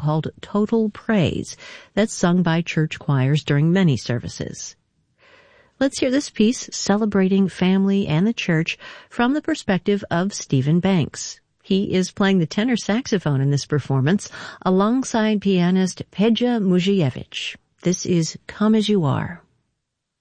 called Total Praise that's sung by church choirs during many services. Let's hear this piece celebrating family and the church from the perspective of Stephen Banks. He is playing the tenor saxophone in this performance alongside pianist Peja Mujievich. This is Come As You Are.